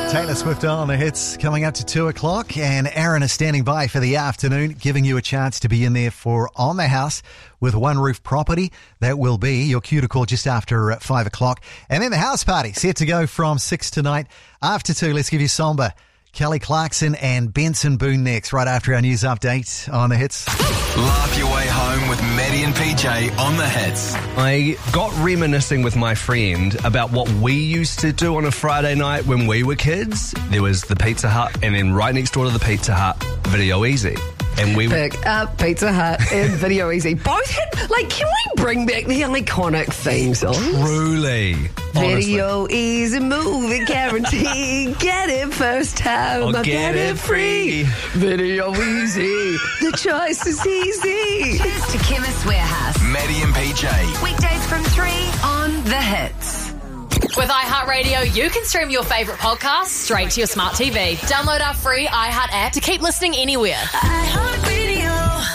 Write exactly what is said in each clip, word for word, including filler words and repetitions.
Taylor Swift on the hits coming up to two o'clock, and Aaron is standing by for the afternoon, giving you a chance to be in there for On the House with One Roof Property. That will be your cue to call just after five o'clock. And then the house party set to go from six tonight. After two, let's give you Somber, Kelly Clarkson and Benson Boone next, right after our news update on the hits. Laugh your way home with Maddie and P J on the hits. I got reminiscing with my friend about what we used to do on a Friday night when we were kids. There was the Pizza Hut, and then right next door to the Pizza Hut, Video Easy. And we Pick up Pizza Hut and Video Easy. Both had, like, can we bring back the iconic theme songs? Truly. Video Easy, move it, guarantee. Get it first time, I'll I'll get get it it free. Video Easy, the choice is easy. It's to Chemist Warehouse. Maddie and P J. Weekdays from three on The Hits. With iHeartRadio, you can stream your favourite podcasts straight to your smart T V. Download our free iHeart app to keep listening anywhere. iHeartRadio.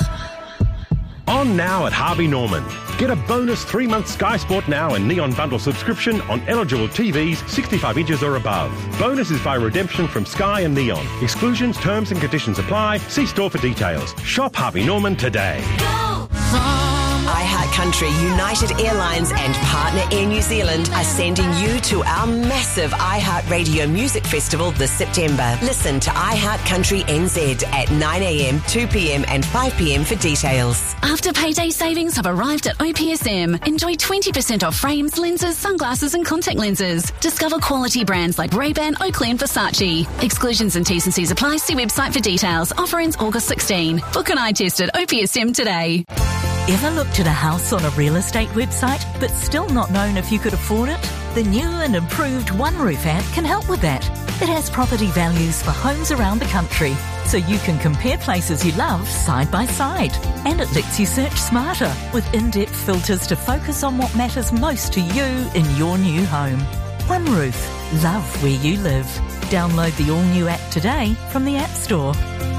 On now at Harvey Norman. Get a bonus three-month Sky Sport Now and Neon Bundle subscription on eligible T Vs sixty-five inches or above. Bonus is by redemption from Sky and Neon. Exclusions, terms and conditions apply. See store for details. Shop Harvey Norman today. Go! iHeart Country, United Airlines and partner Air New Zealand are sending you to our massive iHeart Radio Music Festival this September. Listen to iHeart Country N Z at nine a.m, two p.m. and five p.m. for details. After payday savings have arrived at O P S M. Enjoy twenty percent off frames, lenses, sunglasses and contact lenses. Discover quality brands like Ray-Ban, Oakley and Versace. Exclusions and T's and C's apply. See website for details. Offer ends August sixteenth. Book an eye test at O P S M today. Ever looked at a house on a real estate website but still not known if you could afford it? The new and improved One Roof app can help with that. It has property values for homes around the country, so you can compare places you love side by side. And it lets you search smarter with in-depth filters to focus on what matters most to you in your new home. One Roof. Love where you live. Download the all-new app today from the App Store.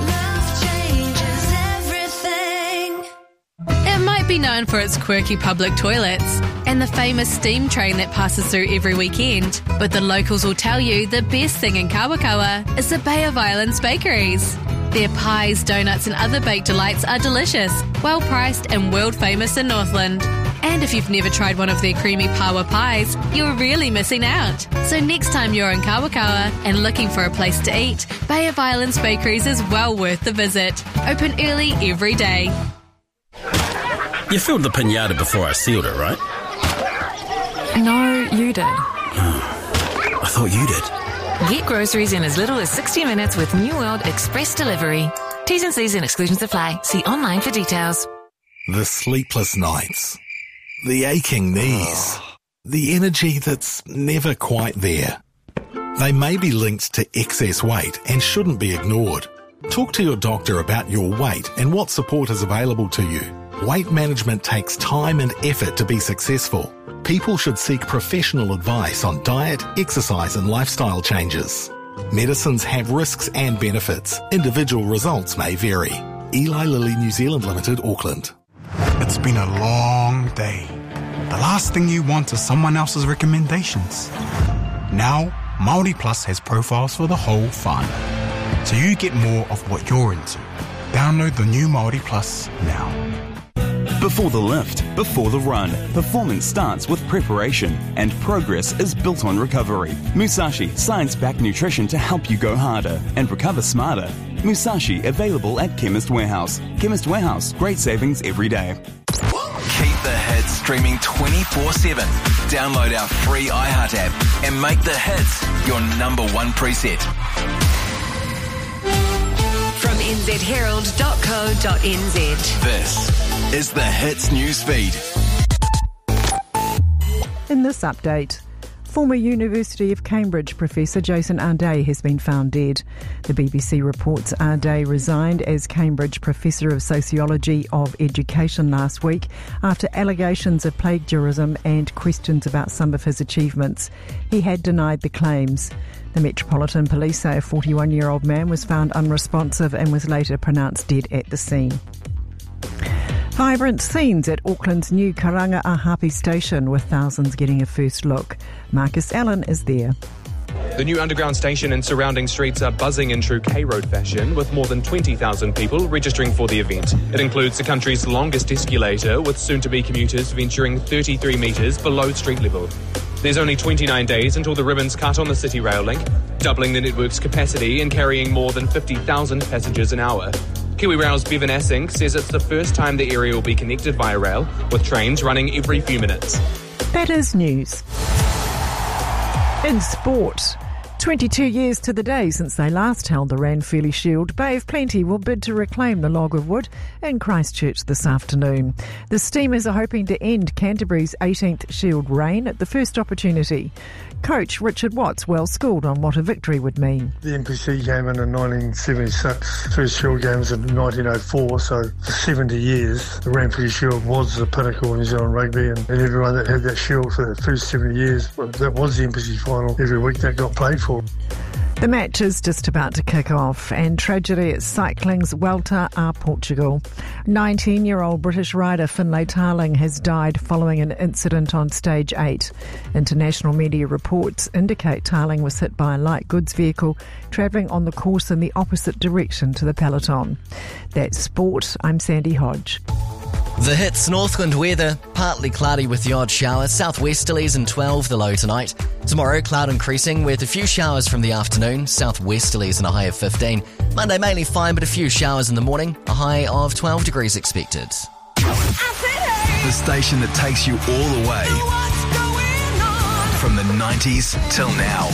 It might be known for its quirky public toilets and the famous steam train that passes through every weekend, but the locals will tell you the best thing in Kawakawa is the Bay of Islands bakeries. Their pies, donuts and other baked delights are delicious, well priced and world famous in Northland. And if you've never tried one of their creamy pawa pies, you're really missing out. So next time you're in Kawakawa and looking for a place to eat, Bay of Islands Bakeries is well worth the visit. Open early every day. You filled the pinata before I sealed it, right? No, you did. I thought you did. Get groceries in as little as sixty minutes with New World Express Delivery. T's and C's and exclusions apply. See online for details. The sleepless nights. The aching knees. The energy that's never quite there. They may be linked to excess weight and shouldn't be ignored. Talk to your doctor about your weight and what support is available to you. Weight management takes time and effort to be successful. People should seek professional advice on diet, exercise and lifestyle changes. Medicines have risks and benefits. Individual results may vary. Eli Lilly New Zealand Limited, Auckland. It's been a long day. The last thing you want is someone else's recommendations. Now, Māori Plus has profiles for the whole whānau, so you get more of what you're into. Download the new Māori Plus now. Before the lift, before the run, performance starts with preparation, and progress is built on recovery. Musashi, science-backed nutrition to help you go harder and recover smarter. Musashi, available at Chemist Warehouse. Chemist Warehouse, great savings every day. Keep the hits streaming twenty-four seven. Download our free iHeart app and make the hits your number one preset. From n z herald dot co dot n z. This is the Hits newsfeed. In this update, former University of Cambridge professor Jason Ardea has been found dead. The B B C reports Ardea resigned as Cambridge Professor of Sociology of Education last week after allegations of plagiarism and questions about some of his achievements. He had denied the claims. The Metropolitan Police say a forty-one-year-old man was found unresponsive and was later pronounced dead at the scene. Vibrant scenes at Auckland's new Karanga Ahapi station, with thousands getting a first look. Marcus Allen is there. The new underground station and surrounding streets are buzzing in true K-Road fashion, with more than twenty thousand people registering for the event. It includes the country's longest escalator, with soon-to-be commuters venturing thirty-three metres below street level. There's only twenty-nine days until the ribbon's cut on the City Rail link, doubling the network's capacity and carrying more than fifty thousand passengers an hour. KiwiRail's Bevan Assink says it's the first time the area will be connected via rail, with trains running every few minutes. That is news. In sport, twenty-two years to the day since they last held the Ranfurly Shield, Bay of Plenty will bid to reclaim the log of wood in Christchurch this afternoon. The Steamers are hoping to end Canterbury's eighteenth Shield reign at the first opportunity. Coach Richard Watts well schooled on what a victory would mean. The N P C came in in nineteen seventy-six, first Shield games in nineteen oh four, so for seventy years the Ranfurly Shield was the pinnacle of New Zealand rugby, and, and everyone that had that Shield for the first seventy years, that was the N P C final every week that got played for. The match is just about to kick off, and tragedy at cycling's Vuelta a Portugal. nineteen-year-old British rider Finlay Tarling has died following an incident on stage eight. International media reports indicate Tarling was hit by a light goods vehicle travelling on the course in the opposite direction to the peloton. That's sport. I'm Sandy Hodge. The hits Northland weather, partly cloudy with the odd shower, southwesterlies and twelve the low tonight. Tomorrow, cloud increasing with a few showers from the afternoon, southwesterlies and a high of fifteen. Monday mainly fine but a few showers in the morning, a high of twelve degrees expected. The station that takes you all the way. From the nineties till now.